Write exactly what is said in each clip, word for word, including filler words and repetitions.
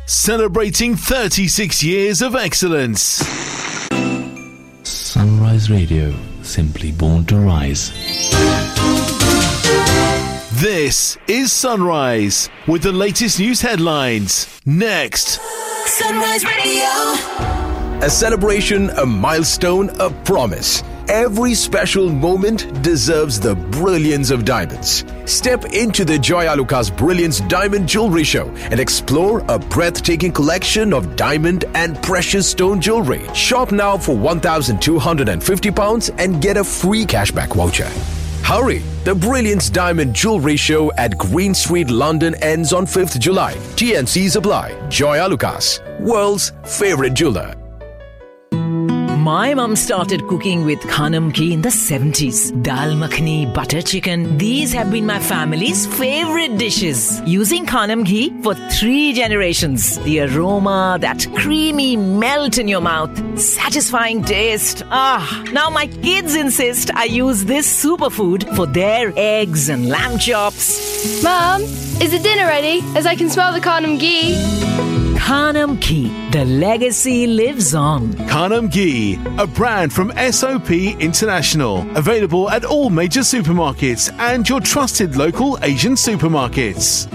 celebrating thirty-six years of excellence. Sunrise Radio, simply born to rise. This is Sunrise with the latest news headlines. Next. Sunrise Radio. A celebration, a milestone, a promise. Every special moment deserves the brilliance of diamonds. Step into the Joya Lucas Brilliance Diamond Jewelry Show and explore a breathtaking collection of diamond and precious stone jewelry. Shop now for one thousand two hundred fifty pounds and get a free cashback voucher. Hurry! The Brilliance Diamond Jewelry Show at Green Street, London ends on fifth of July. T and C's apply. Joya Lucas, world's favorite jeweler. My mum started cooking with Khanam Ghee in the seventies. Dal makhani, butter chicken, these have been my family's favorite dishes. Using Khanam Ghee for three generations. The aroma, that creamy melt in your mouth, satisfying taste. Ah, now my kids insist I use this superfood for their eggs and lamb chops. Mum, is the dinner ready? As I can smell the Khanam Ghee. Khanam Ghee, the legacy lives on. Khanam Ghee, a brand from S O P International. Available at all major supermarkets and your trusted local Asian supermarkets.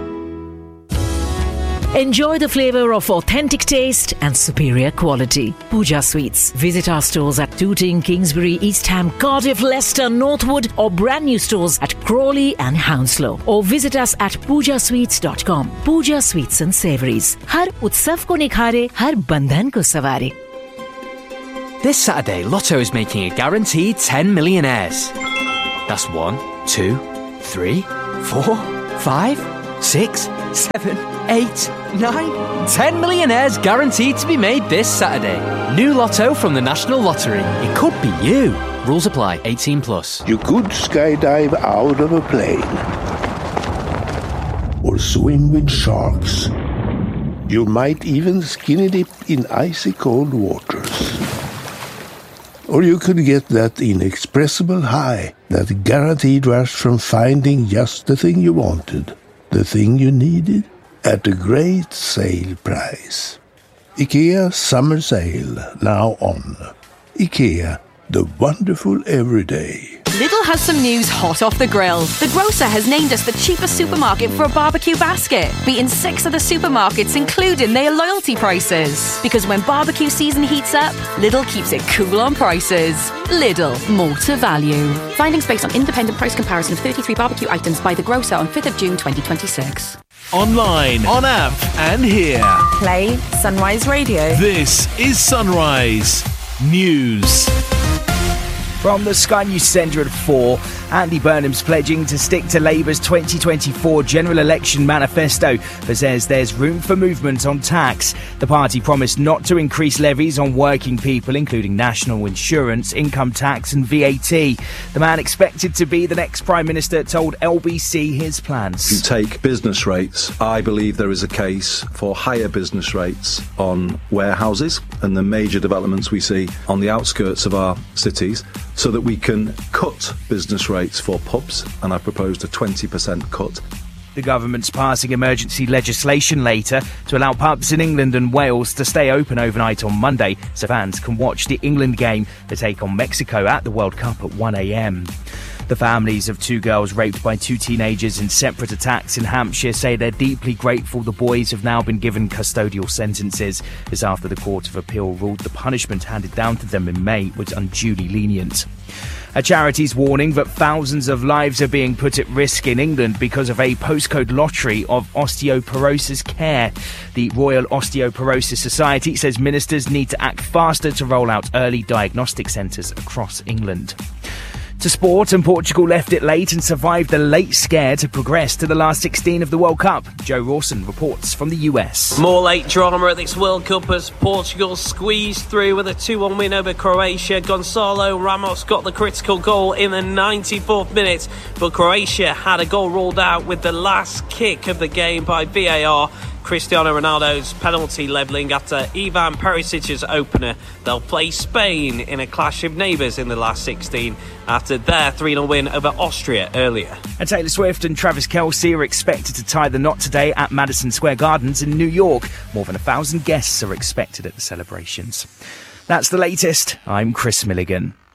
Enjoy the flavour of authentic taste and superior quality. Pooja Sweets. Visit our stores at Tooting, Kingsbury, East Ham, Cardiff, Leicester, Northwood, or brand new stores at Crawley and Hounslow. Or visit us at pooja sweets dot com. Pooja Sweets and Savouries. Har utsav ko nikhare, har bandhan ko savare. This Saturday, Lotto is making a guaranteed ten millionaires. That's one, two, three, four, five, six, seven, eight, nine, ten millionaires guaranteed to be made this Saturday. New Lotto from the National Lottery. It could be you. Rules apply. eighteen plus. You could skydive out of a plane. Or swim with sharks. You might even skinny dip in icy cold waters. Or you could get that inexpressible high, that guaranteed rush from finding just the thing you wanted, the thing you needed, at a great sale price. IKEA Summer Sale, now on. IKEA, the wonderful everyday. Lidl has some news hot off the grill. The grocer has named us the cheapest supermarket for a barbecue basket, beating six other supermarkets, including their loyalty prices. Because when barbecue season heats up, Lidl keeps it cool on prices. Lidl, more to value. Findings based on independent price comparison of thirty-three barbecue items by the grocer on fifth of June twenty twenty-six. Online, on app, and here. Play Sunrise Radio. This is Sunrise News. From the Sky News Centre at four, Andy Burnham's pledging to stick to Labour's twenty twenty-four general election manifesto, but says there's room for movement on tax. The party promised not to increase levies on working people, including national insurance, income tax and V A T. The man expected to be the next Prime Minister told L B C his plans. You take business rates. I believe there is a case for higher business rates on warehouses and the major developments we see on the outskirts of our cities, so that we can cut business rates for pubs, and I've proposed a twenty percent cut. The government's passing emergency legislation later to allow pubs in England and Wales to stay open overnight on Monday, so fans can watch the England game they take on Mexico at the World Cup at one a.m. The families of two girls raped by two teenagers in separate attacks in Hampshire say they're deeply grateful the boys have now been given custodial sentences. This after the Court of Appeal ruled the punishment handed down to them in May was unduly lenient. A charity's warning that thousands of lives are being put at risk in England because of a postcode lottery of osteoporosis care. The Royal Osteoporosis Society says ministers need to act faster to roll out early diagnostic centres across England. To sport, and Portugal left it late and survived the late scare to progress to the last sixteen of the World Cup. Joe Rawson reports from the U S. More late drama at this World Cup as Portugal squeezed through with a two one win over Croatia. Gonzalo Ramos got the critical goal in the ninety-fourth minute, but Croatia had a goal ruled out with the last kick of the game by V A R. Cristiano Ronaldo's penalty levelling after Ivan Perisic's opener. They'll play Spain in a clash of neighbours in the last sixteen after their three nil win over Austria earlier. And Taylor Swift and Travis Kelce are expected to tie the knot today at Madison Square Gardens in New York. More than a thousand guests are expected at the celebrations. That's the latest. I'm Chris Milligan.